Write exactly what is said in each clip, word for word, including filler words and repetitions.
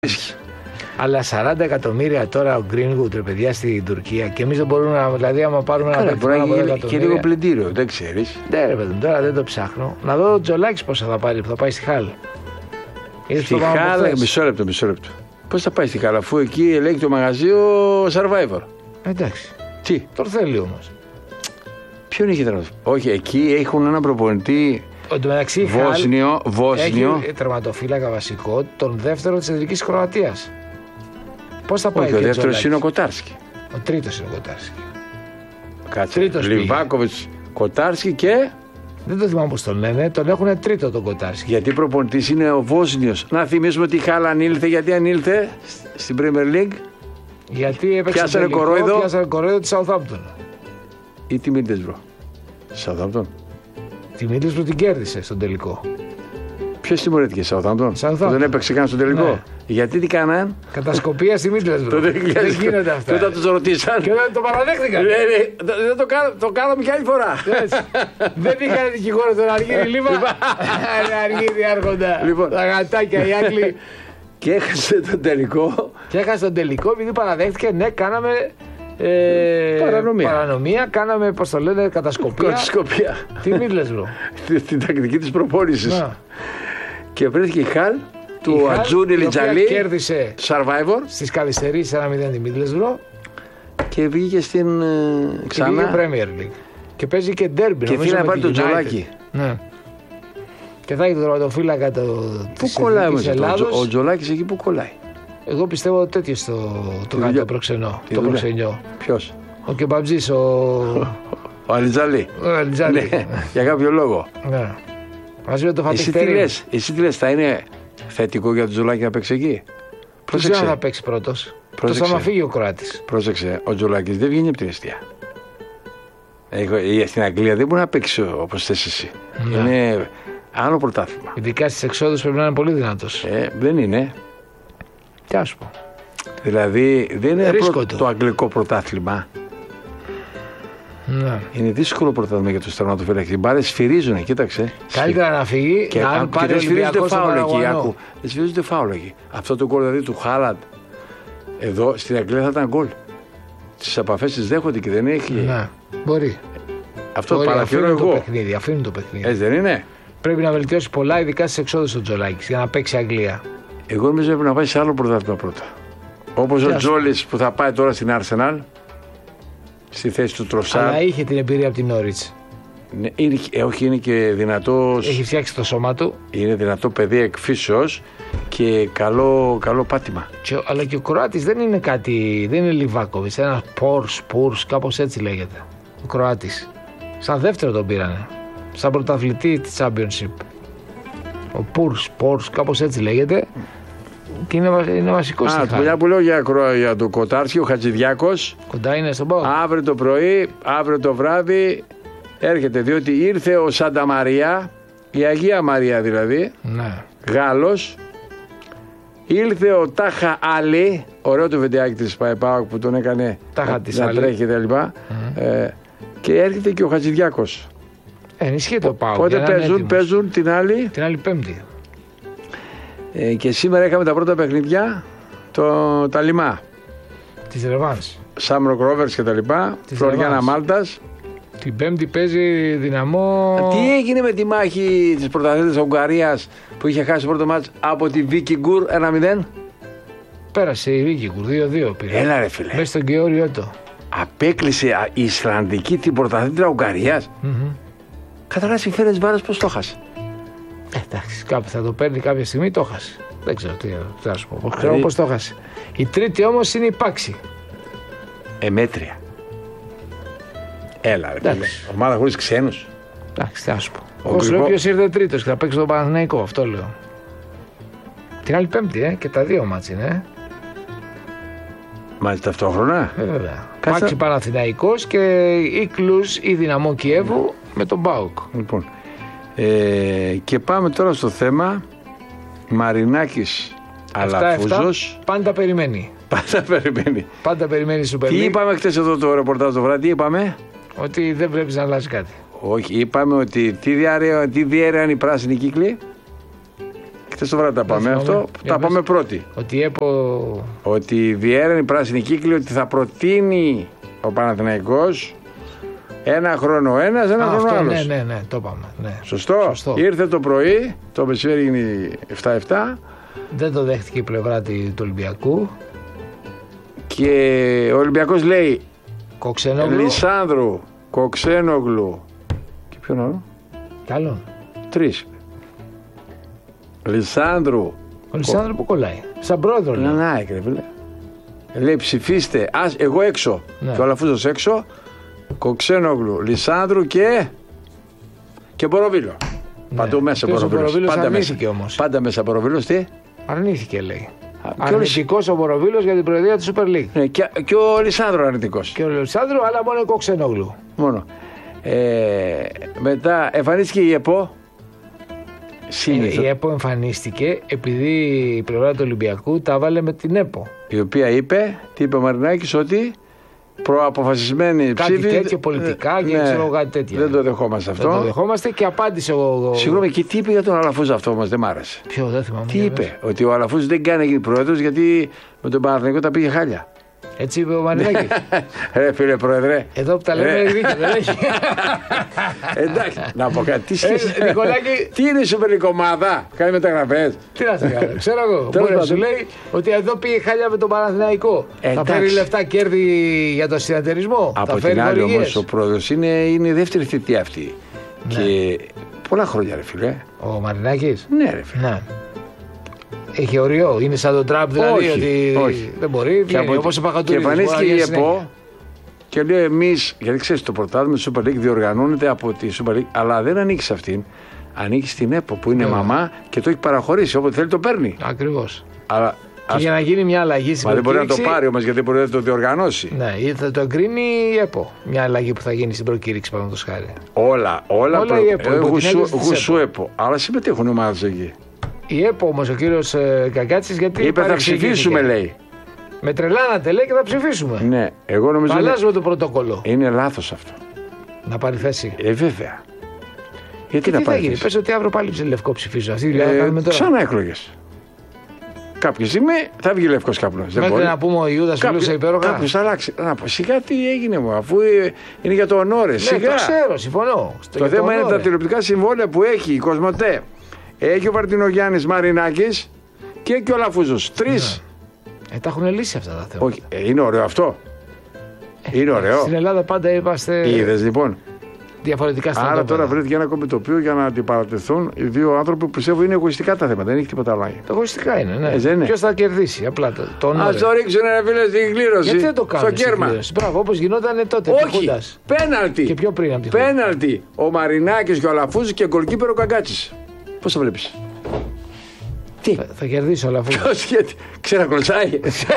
Αλλά σαράντα εκατομμύρια τώρα ο Greenwood, ρε παιδιά, στην Τουρκία και εμείς δεν μπορούμε να. Δηλαδή, άμα πάρουμε ένα παιχνίδι. Και λίγο πλυντήριο, δεν ξέρεις. Ναι, ρε παιδί, τώρα δεν το ψάχνω. Να δω ο Τζολάκης πόσα θα πάρει, που θα πάει στη Χάλ. Στη Χάλ, μισό λεπτό, μισό λεπτό. Πώς θα πάει στη Χάλ, αφού εκεί ελέγχει το μαγαζί ο Survivor. Εντάξει. Τι. Τον θέλει όμως. Ποιον έχει τώρα. Όχι, εκεί έχουν ένα προπονητή. Μεταξύ, Βόσνιο, Βόσνιο. Έχει τερματοφύλακα βασικό, τον δεύτερο της Εθνικής Κροατίας. Πώς θα πάει? Όχι, ο δεύτερος είναι ο Κοτάρσκι. Ο τρίτος είναι ο Κοτάρσκι. Κάτσε. Λιβάκοβιτς, Κοτάρσκι και. Δεν το θυμάμαι πώς τον λένε, τον έχουν τρίτο τον Κοτάρσκι. Γιατί προπονητής είναι ο Βόσνιος. Να θυμίσουμε ότι η Χάλ ανήλθε. Γιατί ανήλθε στην Premier League. Γιατί έπαιξε πιάσανε κορόιδο. Πιάσανε κορόιδο τη Southampton. Ή τη Middlesbrough. Southampton. Τη Middlesbrough την κέρδισε στον τελικό. Ποιος τιμωρήθηκε, Southampton? Δεν έπαιξε καν στον τελικό. Ναι. Γιατί τι κάναν? Κατασκοπία στη Middlesbrough. Δεν γίνεται αυτά. Δεν τους ρωτήσαν. Και δεν το παραδέχτηκαν. Δεν το, κάνω, το κάναμε κι άλλη φορά. Δεν είχαν δικηγόρο τον Αργύρι Λίβα. Αργύρι Άρχοντα. Λοιπόν. Τα γατάκια οι Άγγλοι. Και έχασε τον τελικό. Και έχασε τον τελικό επειδή παραδέχτηκε, ναι, κάναμε. Ε, παρανομία. παρανομία, κάναμε, πώς το λένε, κατασκοπία. Κατασκοπία. Τη Middlesbrough. Την τακτική της προπόνησης. Και βρέθηκε η Χάλ του Ατζούνι Λιτζαλή. Κέρδισε Survivor. Στις καθυστερήσεις ένα μηδέν τη Middlesbrough. Και βγήκε στην. Και ξανά. Και Premier League. Και παίζει και ντέρμπι. Και θέλει να πάρει τον Τζολάκη. Ναι. Και θα έχει τον τερματοφύλακα το. Πού κολλάει όμως ο Τζολάκης εκεί, πού κολλάει? Εγώ πιστεύω τέτοιο στο το κάνει το προξενό. Το προξενιό. Ποιος? Ο Κεμπαμπζής, ο. Ο Αλιτζαλή. Ο Αλιτζαλή. Ναι, για κάποιο λόγο. Ναι. Μαζί με το Φατιχτέρι. Εσύ τι λες, εσύ τι λες, θα είναι θετικό για τον Τζολάκη να παίξει εκεί? Πρόσεξε. Δεν θα παίξει πρώτος. Πρώτος θα φύγει ο Κροάτης. Πρόσεξε, ο Τζολάκης δεν βγαίνει από την αιστεία. Στην Αγγλία δεν μπορεί να παίξει όπως θες εσύ. Ναι. Είναι άλλο πρωτάθλημα. Ειδικά στις εξόδους πρέπει να είναι πολύ δυνατός. Ε, δεν είναι. Τι ας πω. Δηλαδή δεν είναι προ... το αγγλικό πρωτάθλημα. Ναι. Είναι δύσκολο πρωτάθλημα για τους τερματοφύλακες. Οι μπάλες σφυρίζουν, κοίταξε. Καλύτερα να φύγει και, να και δεν σφυρίζονται φάουλ εκεί. Άκου. Δεν σφυρίζονται φάουλ εκεί. Αυτό το γκολ δηλαδή του Χάλαντ εδώ στην Αγγλία θα ήταν γκολ. Τις επαφές τις δέχονται και δεν έχει. Ναι, μπορεί. Αυτό το παρατηρώ εγώ. Το παιχνίδι, αφήνουν το παιχνίδι. Έτσι δεν είναι? Πρέπει να βελτιώσει πολλά, ειδικά στις εξόδους του Τζολάκης για να παίξει Αγγλία. Εγώ νομίζω πρέπει να πάει σε άλλο πρωτάθλημα πρώτα. Όπως ο Τζόλης που θα πάει τώρα στην Arsenal, στη θέση του Τροσάρ. Αλλά είχε την εμπειρία από την Νόριτς. Ναι, είναι, ε, όχι, είναι και δυνατός. Έχει φτιάξει το σώμα του. Είναι δυνατό παιδί εκφύσεως και καλό, καλό πάτημα. Και, αλλά και ο Κροάτης δεν είναι κάτι, δεν είναι Λιβάκοβιτς, ένα Πόρς, Πούρς, κάπως έτσι λέγεται. Ο Κροάτης. Σαν δεύτερο τον πήρανε. Σαν πρωταθλητή της Championship. Ο Πούρς, Πόρς, κάπως έτσι λέγεται. Και είναι, είναι βασικό στην Χάλ. Α, που λέω για, για τον Κοτάρσκι, ο Χατζηδιάκος. Κοντά είναι στον Πάο. Αύριο το πρωί, αύριο το βράδυ έρχεται, διότι ήρθε ο Σάντα Μαρία, η Αγία Μαρία δηλαδή, ναι. Γάλλος. Ήλθε ο Τάχα Αλή, ωραίο το βιντεάκι της ΠΑΕΠΑΟΚ που τον έκανε Τάχα να, να τρέχει και λοιπά. Mm-hmm. Ε, και έρχεται και ο Χατζηδιάκος. Ενισχύει το ΠΑΟΚ. Πότε παίζουν, παίζουν την άλλη. Την άλλη Πέμπτη. Ε, και σήμερα είχαμε τα πρώτα παιχνίδια, το, τα λιμά. Της Ρεβάνς. Σάμροκ Ρόβερς και τα λοιπά. Φλωριάννα Μάλτας. Την Πέμπτη παίζει Δυναμό. Τι έγινε με τη μάχη της πρωταθλήτριας Ουγγαρίας που είχε χάσει το πρώτο μάτς από τη Βίκι Γκουρ ένα μηδέν? Πέρασε η Βίκι Γκουρ δύο δύο πήρε. Έλα ρε φίλε. Μέσα στον Γεώργιο το. Απέκλεισε η Ισλανδική την πρωταθλήτρια Ουγγαρίας. Mm-hmm. Καταλάβεις η Φέρενς Βάρος πώς το χάσε. Εντάξει, κάπου θα το παίρνει κάποια στιγμή, το χάσει. Δεν ξέρω τι θα σου πω. Ξέρω πώς το χάσει. Η τρίτη όμως είναι η Πάξη. Εμέτρια. Έλα ρε φίλε. Ομάδα χωρίς ξένους. Εντάξει, τι θα σου πω. Όπως λέω ποιος ήρθε τρίτος και θα παίξει τον Παναθηναϊκό, αυτό λέω. Την άλλη Πέμπτη, ε, και τα δύο μάτς είναι. Ε. Μάλιστα ταυτόχρονα. Ε, βέβαια. Κάτσα... Πάξη Παναθηναϊκός και η Κλουζ ή Δυναμό Κιέβου με τον ΠΑΟΚ. Λοιπόν. Ε, και πάμε τώρα στο θέμα Μαρινάκης Αλαφούζος. Πάντα περιμένει. Πάντα περιμένει. Πάντα περιμένει Super League. Τι είπαμε χτες εδώ το ρεπορτάζ το βράδυ, τι είπαμε? Ότι δεν πρέπει να αλλάζει κάτι. Όχι, είπαμε ότι τι διέρεαν οι πράσινοι κύκλοι. χτες το βράδυ τα πάμε. Αυτό τα πάμε πρώτοι. Ότι η ΕΠΟ. Ότι διέρνει η πράσινη κύκλη ότι θα προτείνει ο Παναθηναϊκός ένα χρόνο ένας, ένα Α, χρόνο αυτό, άλλος. Ναι, ναι, ναι, το είπαμε. Ναι. Σωστό. Σωστό. Ήρθε το πρωί, το μεσημέρι έγινε επτά επτά. Δεν το δέχτηκε η πλευρά του Ολυμπιακού. Και ο Ολυμπιακός λέει Κοξενόγλου. Λισάνδρου, Κοξένογλου και ποιον άλλο? Κι άλλον. Τρεις. Λισάνδρου. Ο Λισάνδρου που κολλάει. Σαν πρόεδρο λέει. Να, να, ρε φίλε. Λέει ψηφίστε. Ας, εγώ έξω. Ναι. Και ο Αλαφούζος έξω. Κοξένογλου, Λισάνδρου και. Και Μποροβίλο. Ναι. Παντού μέσα Ποιος ο Μποροβίλος. Μποροβίλος Πάντα αρνήθηκε μέσα. όμως. Πάντα μέσα Μποροβίλος τι. Αρνήθηκε λέει. Α, Αρνητικός ο Μποροβίλος για την προεδρία του Super League. Ναι, και, και ο Λισάνδρου αρνητικός. Και ο Λισάνδρου, αλλά μόνο ο Κοξενόγλου. Μόνο. Ε, μετά εμφανίστηκε η ΕΠΟ. Σύνηθο, Η ΕΠΟ εμφανίστηκε επειδή η πλευρά του Ολυμπιακού τα βάλε με την ΕΠΟ. η οποία είπε, τι είπε ο Μαρινάκης, ότι προαποφασισμένη Κάτι ψήφι. τέτοιο πολιτικά και ναι, ξέρω κάτι τέτοια. Δεν το δεχόμαστε αυτό. Δεν το δεχόμαστε και απάντησε ο. Συγγνώμη, και τι είπε για τον Αλαφούζο αυτό όμως, δεν μ' άρεσε. Ποιο, δεν θυμάμαι. Τι είπε, ότι ο Αλαφούζος δεν κάνει να γίνει πρόεδρος γιατί με τον Παναθηναϊκό τα πήγε χάλια. Έτσι είπε ο Μαρινάκης. Ρε φίλε πρόεδρε. Εδώ που τα λέμε Ρε. έχει δίκιο, δεν έχει. Εντάξει, να πω κάτι. Τι σχέση. Ε, Νικολάκη. Τι είναι η Super League ομάδα, κάνει μεταγραφές. Τι να σε κάνω, ξέρω εγώ. Τέλος Μπορεί να σου πάντων. λέει ότι εδώ πήγε χάλια με τον Παναθηναϊκό. Θα Εντάξει. φέρει λεφτά κέρδη για το συνεταιρισμό. Από θα φέρει την άλλη χορηγίες. όμως ο πρόεδρος είναι, είναι η δεύτερη θητεία αυτή. Ναι. Και πολλά χρόνια ρε φίλε. Ο Μαρινάκης. Ναι ρε φίλε. Ναι. Έχει οριό. Είναι σαν τον Τραμπ δηλαδή Όχι, ότι όχι. δεν μπορεί. Και, Βγαίνει, από- όπως ο και Παχατούρης. εμφανίστηκε μπορεί να η γίνει ΕΠΟ συνέχεια. και λέει εμείς, γιατί ξέρεις το πρωτάθλημα της Super League διοργανώνεται από τη Super League, αλλά δεν ανήκει σε αυτήν. Ανήκει στην ΕΠΟ που είναι Βέβαια. μαμά και το έχει παραχωρήσει. Όποτε θέλει το παίρνει. Ακριβώς. Αλλά Και ας- για να γίνει μια αλλαγή στην μα δεν μπορεί να το προκήρυξη- πάρει όμως γιατί μπορεί να το διοργανώσει. Ναι, ή θα το εγκρίνει η ΕΠΟ. Μια αλλαγή που θα γίνει στην προκήρυξη, παραδείγματος χάρη. Όλα, όλα, Όλα η ΕΠΟ, ε, υπό την γουσού- έγκριση της γουσού ΕΠΟ. Αλλά συμμετέχουν οι ομάδες εκεί. Η ΕΠΟ όμως ο κύριος ε, Κακάτσης γιατί. Είπε θα παρεξηγήθηκε. ψηφίσουμε λέει. Με τρελάνατε λέει και θα ψηφίσουμε. Ναι, εγώ νομίζω είναι, Αλλάζουμε το πρωτόκολλο. είναι λάθος αυτό. Να πάρει θέση. Ε, βέβαια. Γιατί Και να τι θα πάρει γίνει, θέση? πες ότι αύριο πάλι ψηλευκό ψηφίζω. Αυτή τη δουλειά θα Ε, κάνουμε τώρα. Ξανά εκλογές. Κάποια στιγμή θα βγει λευκός καπνός. Δεν Μέχρι μπορεί. να πούμε ο Ιούδας φιλούσε υπέροχα. Κάποιος θα αλλάξει. Να πω, σιγά τι έγινε μου, αφού ε, είναι για το ονόρε. Ναι, Σιγά. το ξέρω, συμφωνώ. Στο Το για θέμα είναι όνορε. τα τηλεοπτικά συμβόλαια που έχει η Κοσμοτέ. Έχει ο Βαρτινογιάννης Μαρινάκης και και ο Λαφούζος. Τρεις. Ε, τα έχουν λύσει αυτά τα θέματα. Όχι, ε, είναι ωραίο αυτό. Είναι ωραίο. Στην Ελλάδα πάντα είμαστε Είδες λοιπόν. διαφορετικά Άρα στρατόπεδα. τώρα βρέθηκε ένα κομπιτοπίο για να αντιπαρατεθούν οι δύο άνθρωποι που πιστεύω είναι εγωιστικά τα θέματα. Δεν έχει τίποτα άλλο. Το εγωιστικά είναι, ναι. Ε, δεν είναι. Ποιος θα κερδίσει, απλά το, το Α όνορε. το ρίξουν ρε φίλε στην κλήρωση. Γιατί δεν το κάνουν Στο κέρμα. Μπράβο, όπως γινόταν τότε. επί Όχι. Χούντας. Πέναλτι. Και πιο πριν από τη Χούντα. Πέναλτι. Ο Μαρινάκης και ο Αλαφούζης και γκολκίπερ ο Καγκάτσης. Πώς το βλέπεις? Τι? Θα, θα κερδίσει όλα αυτά. Ποιος γιατί. Ξερακλωτσάει.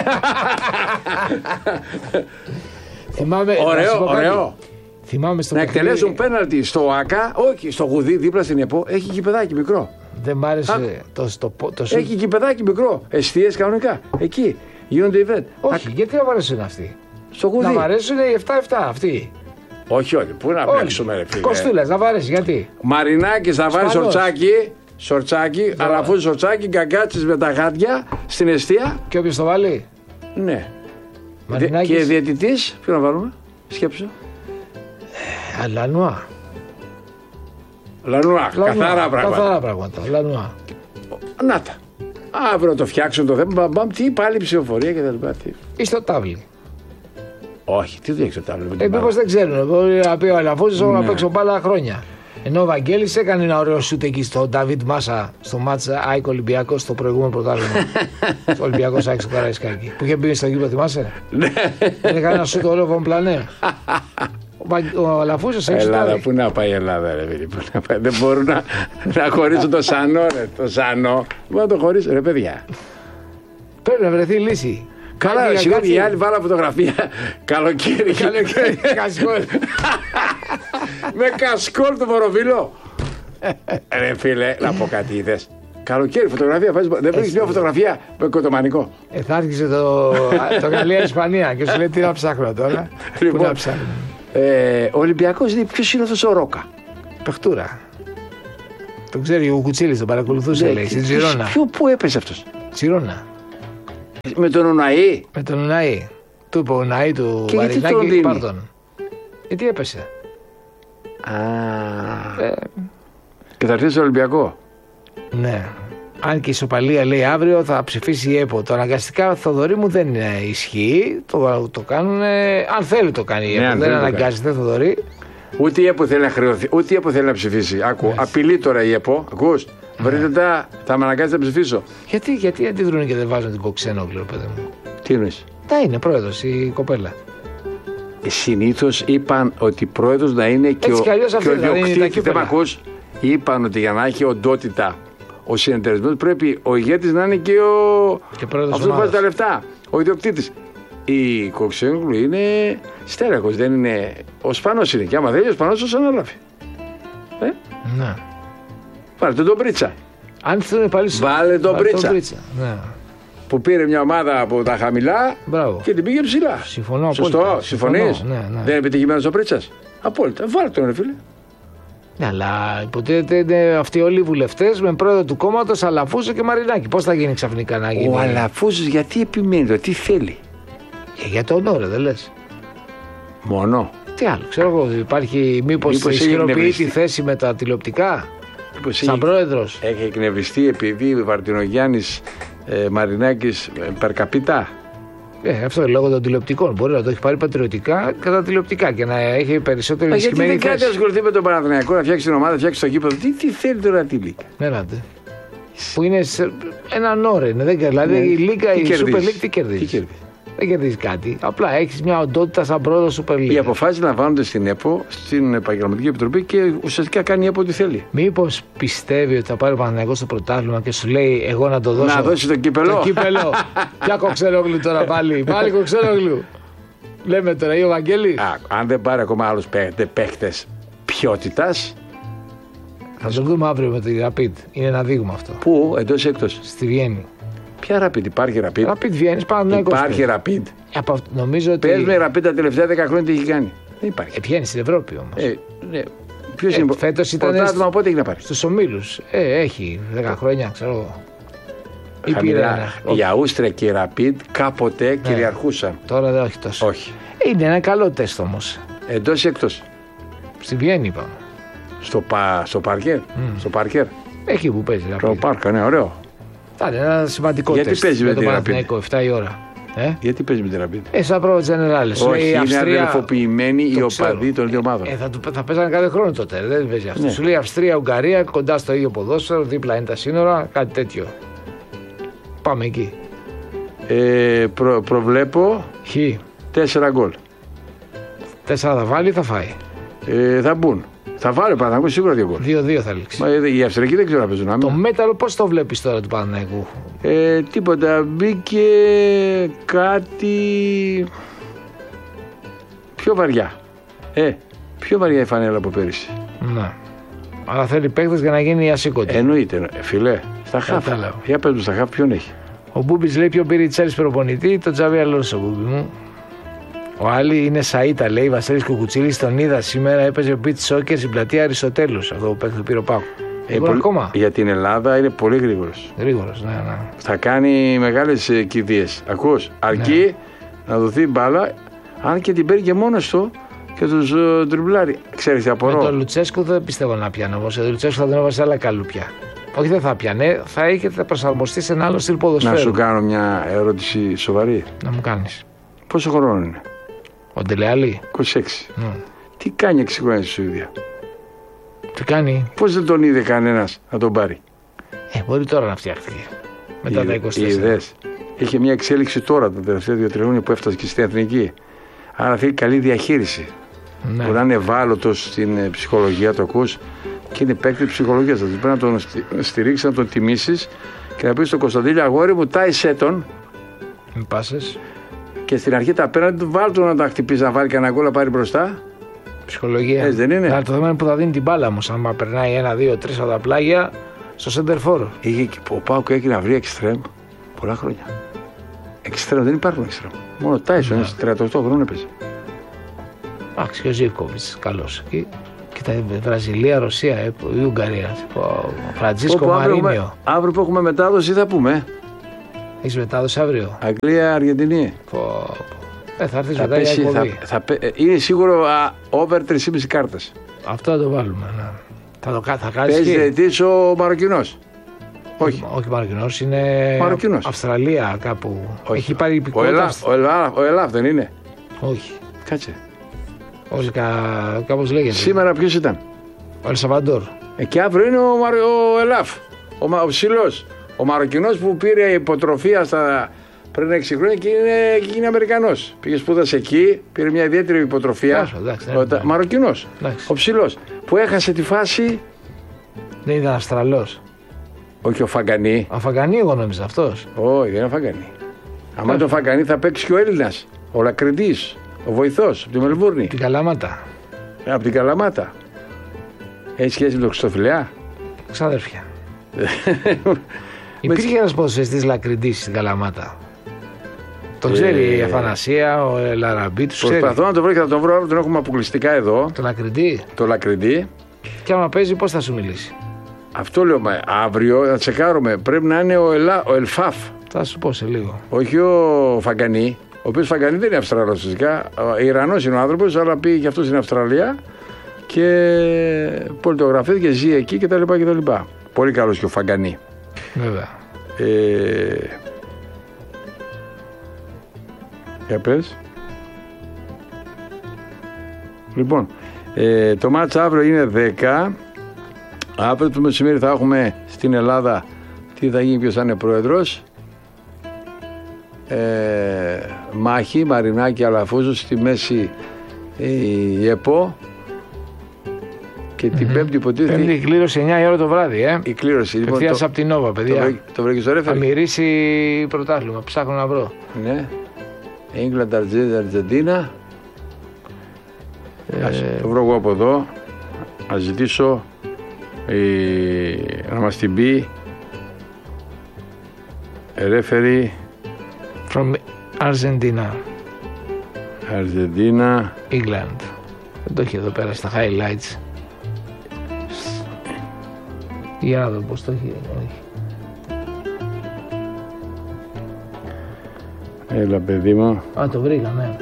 Θυμάμαι. να σου πω Ωραίο, κάτι. ωραίο. Θυμάμαι στο Να παιχνίδι- εκτελέσουν πέναλτι στο ΆΚΑ, όχι στο γουδί δίπλα στην ΕΠΟ, έχει γηπεδάκι μικρό. Δεν μ' άρεσε Άκου. το, το, το, το σουτ. Έχει γηπεδάκι μικρό. Εστίες κανονικά. Εκεί γίνονται event. Όχι, γιατί να μ' αρέσουν αυτοί. Στο Να μ' γουδί. αρέσουν οι επτά επτά αυτοί. Όχι, όχι. Πού να παίξουμε, ρε φίλε. Κοστούλες, να μ' αρέσει, γιατί. Μαρινάκης θα βάλει Σπανός. σορτσάκι. Σορτσάκι, Αλαφούζος σορτσάκι, Καγκάτσης με τα γάντια στην εστία. Και όποιος το βάλει. Ναι. Μαρινάκης. Και διαιτητής, ποιο να βάλουμε, σκέψου. Λανουά. Λανουά, καθαρά πράγματα. Καθαρά πράγματα. Λανουά. Να τα. Αύριο το φτιάξουν το θέμα. Μπαμ, μπαμ, τι πάλι ψηφοφορία και τα λοιπά. Τι. Ή στο τάβλι. Όχι, τι δεν έχει το τάβλο. με την Ε, μπάλα. μήπως δεν ξέρουν. Μπορεί να πει ο Αλαφούζος εγώ να Ναι. παίξω μπάλα χρόνια. Ενώ ο Βαγγέλης έκανε ένα ωραίο σούτ εκεί στο Νταβίτ Μάσα στο μάτσα ΑΕΚ Ολυμπιακός στο προηγούμενο πρωτάθλημα. Στο Ολυμπιακός ΑΕΚ στο Καραϊσκάκι. Που είχε μπει στο γήπεδο, θυμάσαι. Ναι. Δεν έκανε ένα σούτ ωραίο Βομπλανέ. Ο, Βαγ- ο Αλαφούζος έχει Ελλάδα, σουτάρει. πού να πάει η Ελλάδα, ρε φίλε, πού να πάει. Δεν μπορούν να, να χωρίσουν το Σανό, ρε. Το Σανό. Μπορεί να το χωρίσουν, ρε παιδιά. Πρέπει να βρεθεί λύση. Καλά, Κάτι συγγνώμη, κάτσε. οι άλλοι βάλα φωτογραφία. Καλοκαίρι. Καλοκαίρι, κασκόλ. Με κασκόλ το Βοροβίλο. Ρε φίλε, να πω κάτι είδες. Καλοκαίρι φωτογραφία. βάζεις- Δεν βρεις μια φωτογραφία με κοτομανικό. Ε, θα άρχισε το, το Γαλλία-Ισπανία και σου λέει τι να ψάχνω τώρα. Πού Λοιπόν, να ψάχνω. ε, ο Ολυμπιακός είναι ποιος είναι αυτός ο Ρόκα. Πεχτούρα. Το ξέρει ο Κουτσίλης, τον παρακολουθούσε, λέει. Στην Τζιρόνα. Ποιο, πού έπεσε αυτός? Τζιρόνα. Με τον Ουναή. Με τον Ουναή. Του είπε ο Ουναή του Μαρινάκη, πάρ' τον. Γιατί έπεσε. Α. Ε. Και θα έρθει στο Ολυμπιακό. Ναι. Αν και η ισοπαλία λέει αύριο θα ψηφίσει η ΕΠΟ. Το αναγκαστικά Θοδωρή μου δεν ισχύει. Το, το κάνουν. Αν θέλει το κάνει η ΕΠΟ. Ναι, δεν αναγκάζεται Θοδωρή. Ούτε η ΕΠΟ θέλει να χρεωθεί, ούτε η ΕΠΟ θέλει να ψηφίσει. Άκου, yes. Απειλεί τώρα η ΕΠΟ. Ακούς, yeah. Βρείτε τα, θα με αναγκάσετε να ψηφίσω. Γιατί, γιατί αντιδρούν και δεν βάζουν την Κοξένογλου, παιδί μου. Τι εννοείς? Τα είναι πρόεδρος η κοπέλα. Συνήθως είπαν ότι πρόεδρος να είναι και έτσι ο, και ο διοκτήτης. Δεν μ' ακούς? Είπαν ότι για να έχει οντότητα ο συνεταιρισμός πρέπει ο ηγέτης να είναι και ο. Αυτό που βάζει τα λεφτά. Ο ιδιοκτήτης. Η Κοξένογλου είναι στέρακος, δεν είναι. Ο Σπανός είναι. Και άμα δεν είναι ο Σπανός, όσο αναλάβει. Ε? Ναι. Βάλτε τον Πρίτσα. Αν θέλουν πάλι σου. Βάλε τον Πρίτσα. Ναι. Που πήρε μια ομάδα από τα χαμηλά. Μπράβο. Και την πήγε ψηλά. Συμφωνώ. Σωστό, συμφωνείς? Ναι, ναι. Δεν είναι επιτυχημένος ο Πρίτσας? Απόλυτα. Βάλτε τον, ρε φίλε. Ναι, αλλά υποτίθεται είναι αυτοί όλοι οι βουλευτές με πρόεδρο του κόμματος Αλαφούζο και Μαρινάκη. Πώς θα γίνει ξαφνικά να γίνει? Ο Αλαφούζος γιατί επιμένει, τι θέλει? Ε, για τον όρο, δεν λες? Μόνο. Τι άλλο, ξέρω εγώ, υπάρχει μήπως, μήπως ισχυροποιεί τη θέση με τα τηλεοπτικά? Μήπως σαν έχει, πρόεδρος. Έχει εκνευριστεί επειδή ο Βαρτινογιάννης ε, Μαρινάκης ε, περκαπιτά. Ε, αυτό είναι λόγω των τηλεοπτικών. Μπορεί να το έχει πάρει πατριωτικά κατά τηλεοπτικά και να έχει περισσότερη ισχυμένη θέση. Γιατί δεν κάτι ασχοληθεί με τον Παναθηναϊκό, να φτιάξει την ομάδα, να φτιάξει το γήπεδο. Τι, τι θέλει τώρα τη Λίγκα? Έλατε. Που είναι σε έναν όρο. Δηλαδή ναι. Η Λίγκα, η Super League τι κερδίζει? Τι κερδίζει? Δεν κερδίζει κάτι. Απλά έχει μια οντότητα σαν πρόεδρο Super League. Οι αποφάσεις λαμβάνονται στην ΕΠΟ, στην Επαγγελματική Επιτροπή και ουσιαστικά κάνει η ΕΠΟ ό,τι θέλει. Μήπως πιστεύει ότι θα πάρει ο Παναθηναϊκός στο πρωτάθλημα και σου λέει εγώ να το δώσω? Να δώσει το κύπελο. Το κύπελο. Ποια Κοξένογλου τώρα πάλι? Πάλι Κοξένογλου. Λέμε τώρα ή ο Βαγγέλης. Αν δεν πάρει ακόμα άλλους παίχτες ποιότητας. Θα το δούμε αύριο με τη Rapid. Είναι ένα δείγμα αυτό. Πού, εντός ή εκτός? Στη Βιέννη. Ποια Rapid, υπάρχει Rapid? Rapid Βιέννης, Παναθηναϊκός. Υπάρχει Rapid. Από, νομίζω ότι. Πες με Rapid τα τελευταία δέκα χρόνια τι έχει κάνει? Δεν υπάρχει. Ε, βγαίνει στην Ευρώπη όμως. Ε, ναι. Ποιος ε, είναι? Φέτος ήταν. Πρωτάθλημα πότε έχει να πάρει? Στους ομίλους. Ε, έχει δέκα χρόνια, ξέρω εγώ. Η Αούστρια και η Rapid κάποτε ναι. κυριαρχούσαν. Τώρα δεν όχι τόσο. Όχι. Είναι ένα καλό τεστ όμως. Εντός ή εκτός? Στη Βιέννη είπαμε. Στο, πα, στο παρκέρ. Mm. Στο παρκέρ. Εκεί που παίζει. Το πάρκα, ναι, ωραίο. Θα είναι ένα σημαντικό γιατί τεστ. Γιατί παίζει με την Παναθηναϊκό, εφτά η ώρα. Ε? Γιατί παίζει με την Rapid? Ε, σαν πρόβα Τζενεράλες. Όχι, είναι Αυστρία... αδελφοποιημένοι οι οπαδοί των δύο ομάδων. Ε, θα, θα παίζανε κάθε χρόνο τότε. Δεν παίζει αυτό. Ναι. Σου λέει Αυστρία, Ουγγαρία, κοντά στο ίδιο ποδόσφαιρο, δίπλα είναι τα σύνορα, κάτι τέτοιο. Πάμε εκεί. Ε, προ, προβλέπω. Χ. Τέσσερα γκολ. Τέσσερα θα βάλει ή θα φάει? Ε, θα μπουν. Θα βάλει ο Παναθηναϊκός σίγουρα δύο γκολ. δύο δύο θα λήξει. Μα, οι Αυστριακοί δεν ξέρω να παίζουν. Το μέταλλο πώς το βλέπεις τώρα του Παναθηναϊκού? Ε, τίποτα. Μπήκε κάτι πιο βαριά. Ε, πιο βαριά η φανέλα από πέρυσι. Ναι. Αλλά θέλει παίκτες για να γίνει ασήκωτη. Εννοείται. Ε, φιλέ, στα χαφ. Για πες μου στα χαφ ποιον έχει? Ο Μπούμπης λέει ποιο πήρε η Τσέλσι προπονητή, το Τζαβί Αλόνσο, Μπούμπη μου. Ο άλλη είναι Σαΐτα, λέει Βασίλης Κουκουτσίλης, τον είδα σήμερα, έπαιζε ο Πιτ Σόκερ στην πλατεία Αριστοτέλους. Αυτό που παίξει το πήρε ο Πάκου. Ε, πολύ, ακόμα. Για την Ελλάδα είναι πολύ γρήγορος. Γρήγορος, ναι, ναι. Θα κάνει μεγάλες ε, κηδείες. Ακούς, αρκεί ναι. να δοθεί μπάλα, αν και την παίρνει και μόνος του και τους ε, τριμπλάρει. Ξέρεις τι απορώ? Με τον Λουτσέσκου δεν πιστεύω να πιάνει όμως. Ο Λουτσέσκου θα τον έβαζε άλλα καλούπια. Όχι, δεν θα πιανε, θα είχε θα προσαρμοστεί σε ένα άλλο στυλ ποδοσφαίρου. Να σου κάνω μια ερώτηση σοβαρή. Να μου κάνεις. Πόσο χρόνο είναι? Ο Ντελεάλη. είκοσι έξι. Mm. Τι κάνει έξι χρόνια στη Σουηδία? Τι κάνει? Πώς δεν τον είδε κανένας να τον πάρει? Ε, μπορεί τώρα να φτιάχτηκε. Μετά Εί, τα είκοσι τέσσερα. Είδες. Είχε μια εξέλιξη τώρα τα τελευταία δύο τρία χρόνια που έφτασε και στην εθνική. Άρα θέλει καλή διαχείριση. Ναι. Μπορεί να είναι ευάλωτος στην ψυχολογία, το ακούς, και είναι παίκτη ψυχολογίας. Δηλαδή πρέπει να τον στηρίξεις, να τον τιμήσεις και να πεις στον Κωνσταντίνο, αγόρι μου, τάισέ τον. Μην πάσες. Και στην αρχή τα πέραντι, βάλ του να τα χτυπήσει, να βάλει κανένα γκολ, να πάρει μπροστά. Ψυχολογία. Έτσι δεν είναι? Αλλά το θέμα είναι που θα δίνει την μπάλα όμως. Αν περνάει ένα, δύο, τρεις από τα πλάγια στο center for. Ο Πάουκ έχει να βρει εξτρέμ πολλά χρόνια. Εξτρέμ δεν υπάρχουν εξτρέμ. Μόνο Τάισον, yeah. τριάντα οκτώ χρόνων έπαιζε. Εντάξει, και ο Ζίβκοβιτς καλός εκεί. Κοίτα, Βραζιλία, Ρωσία ε, ή Ουγγαρία. Φραντζίσκο Μαρίνιο. Αύριο που έχουμε μετάδοση θα πούμε. Έχεις μετάδοση αύριο? Αγγλία, Αργεντινή. Πω, ε, θα έρθεις μετά η εκπομπή. Θα, θα, είναι σίγουρο α, over τρεις και μισή κάρτες. Αυτό θα το βάλουμε. Ναι. Θα το θα κάνεις. Παίζει διαιτητής ο Μαροκινός. Όχι. Όχι Μαροκινός, είναι Μαροκινός. Αυστραλία κάπου. Όχι. Έχει πάρει υπηκότητα. Ο Ελάφ, ο Ελάφ δεν είναι? Όχι. Κάτσε. Όχι, κα, κάπως λέγεται. Σήμερα ποιος ήταν? Ο Ελσαβαντόρ. Ε, και αύριο είναι ο, Μαρο, ο Ελάφ, ο, ο ψηλός. Ο Μαροκινός που πήρε υποτροφία στα, πριν έξι χρόνια και είναι, και είναι Αμερικανός. Πήγε σπούδασε εκεί, πήρε μια ιδιαίτερη υποτροφία. Άσο, εντάξει, ο, ναι, Μαροκινός, εντάξει. Ο ψηλός. Που έχασε τη φάση. Δεν ήταν Αυστραλός? Όχι ο Φαγκανή. Ο Φαγκανή εγώ νόμιζα αυτός. Όχι, δεν είναι ο Φαγκανή. Αν τον Φαγκανή θα παίξει και ο Έλληνας, ο Λακριτής, ο βοηθός από τη Μελβούρνη. Την Καλαμάτα. Ε, από την Καλαμάτα. Έχει σχέση με τον Χριστοφιλέα? Ξάδερφια. Υπήρχε ένας ποδοσφαιριστής Λακριτής στην Καλαμάτα. Το ξέρει ε... η Αφανασία, ο Λαραμπή, τους ξέρει. Προσπαθώ να το βρω και θα τον βρω, τον έχουμε αποκλειστικά εδώ. Το Λακριτή. Το Λακριτή. Και άμα παίζει πώς θα σου μιλήσει? Αυτό λέω, μα, αύριο να τσεκάρουμε. Πρέπει να είναι ο, Ελα, ο Ελφάφ. Θα σου πω σε λίγο. Όχι ο Φαγκανή. Ο οποίος Φαγκανή δεν είναι Αυστραλός φυσικά. Ιρανός είναι ο άνθρωπος, αλλά πήγε και αυτός στην Αυστραλία και πολιτογραφήθηκε, ζει εκεί κτλ. κτλ. Πολύ καλός και ο Φαγκανή. Βέβαια. Ε... Για πες. Λοιπόν, ε, το μάτς αύριο είναι δέκα. Αύριο το μεσημέρι θα έχουμε στην Ελλάδα τι θα γίνει, ποιος θα είναι πρόεδρος. Ε, μάχη, Μαρινάκη, Αλαφούζου, στη μέση η ΕΠΟ. Και την mm-hmm. Πέμπτη υποτίθεται. Πέμπτη η κλήρωση εννιά η ώρα το βράδυ, ε. Η κλήρωση. Ευθείας λοιπόν, από την Νόβα, παιδιά. Το βρήκε στο ρέφερ. Θα μυρίσει πρωτάθλημα. Ψάχνω να βρω. Ναι. England, Αργεντίνα. Ε... Ας το βρω εγώ από εδώ. Ας ζητήσω η... να μας την πει. Ρέφερι. From Argentina. Argentina. England. Δεν το έχει εδώ πέρα στα highlights. Για να δω πώς το έχει. Έλα παιδί μου. Α, το βρήκα, ναι.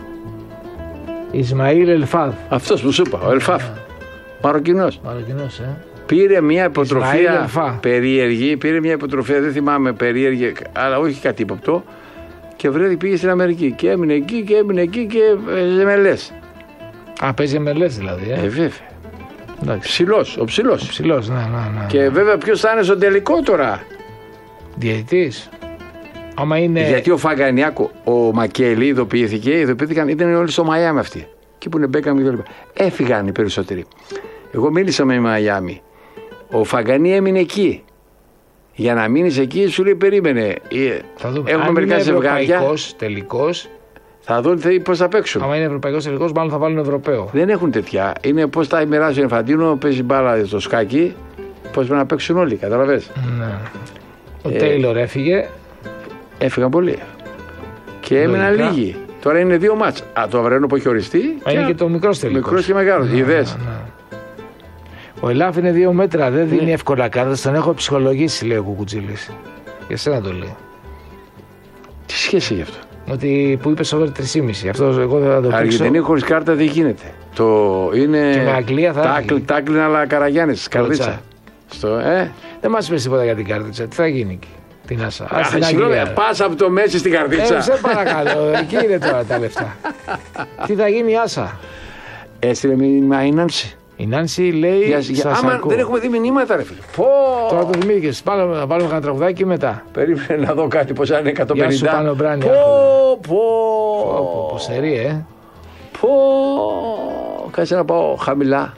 Ισμαήλ Ελφάφ. Αυτός που σου είπα, ο Ελφάφ. Μαροκινός. Μαροκινός, ε. Πήρε μια υποτροφία περίεργη, πήρε μια υποτροφία, δεν θυμάμαι περίεργη, αλλά όχι κάτι ύποπτο. Και βρέθηκε, πήγε στην Αμερική και έμεινε εκεί και έμεινε εκεί και ζεμελές. Α, παίζει εμελές δηλαδή, ε. Ε, βέβαια. Ψηλός, ο ψηλός. Ο ψηλός, ναι, ναι, ναι. Και βέβαια ποιος θα είναι στο τελικό τώρα. Διαιτητής. Άμα είναι... Γιατί ο Φαγκανιάκο, ο Μακέλη ειδοποιήθηκε, ειδοποιήθηκαν, ήταν όλοι στο Μαϊάμι αυτοί. Εκεί που είναι Μπέκαμ και τα λοιπά. Έφυγαν οι περισσότεροι. Εγώ μίλησα με Μαϊάμι. Ο Φαγκανί έμεινε εκεί. Για να μείνεις εκεί, σου λέει περίμενε. Θα δούμε. Έχουμε αν μερικά είναι ζευγάρια. Ευρωπαϊκός τελικός. Θα δουν πώς θα παίξουν. Αν είναι ευρωπαϊκός τελικός, μάλλον θα βάλουν Ευρωπαίο. Δεν έχουν τέτοια. Είναι πώς θα μοιράζει ο Εφαντίνο, παίζει μπάλα στο σκάκι. Πώς πρέπει να παίξουν όλοι, καταλαβες. Ναι. Ο ε, Τέιλορ έφυγε. Έφυγαν πολλοί. Και έμειναν λίγοι. Τώρα είναι δύο μάτς. Α, το αυριανό που έχει οριστεί. Α, είναι και το μικρός τελικός. Μικρός και μεγάλος. Ναι, είδες. Ναι, ναι. Ο Ελάφ είναι δύο μέτρα. Δεν δίνει ναι. εύκολα κάρτα. Τον έχω ψυχολογήσει, λέει ο Κουκουτζήλης. Για σένα το λέει. Τι σχέση έχει αυτό. Ότι που είπε over τρία κόμμα πέντε. Αυτό εγώ δεν θα το πείξω. Αργεντινή χωρίς κάρτα δεν γίνεται. Το είναι. Και με Αγγλία θα τάκλ, τάκλιν αλλά Καραγιάννης. Καρδίτσα. Στο, ε. Δεν μας πες τίποτα για την κάρδιτσα. Τι θα γίνει εκεί. Την άσα. Α, στην συγγνώμη, πας από το Μέση στην καρδίτσα. Ε, σε παρακαλώ. Εκεί είναι τώρα τα λεφτά. Τι θα γίνει η άσα. Έστειλε μήνυμα η Νάνση. Η Νάνση λέει. Για, για, άμα δεν έχουμε δει μηνύματα, ρε φίλε. Πω. Τώρα το θυμήθηκες. Να βάλουμε ένα τραγουδάκι μετά. Περίμενε να δω κάτι πως είναι εκατόν πενήντα. Γεια σου Πάνο Μπράνι. Πω, πω. Πω, σερί, ε. Πω. Κάτσε να πάω χαμηλά.